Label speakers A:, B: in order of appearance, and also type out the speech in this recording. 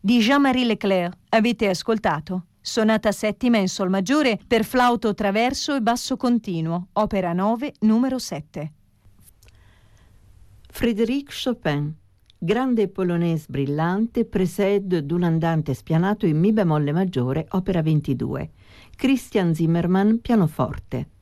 A: di Jean-Marie Leclerc. Avete ascoltato? Sonata settima in sol maggiore per flauto traverso e basso continuo, opera 9, numero 7.
B: Frédéric Chopin, grande polonaise brillante, précède d'un andante spianato in mi bemolle maggiore, opera 22. Christian Zimmermann, pianoforte.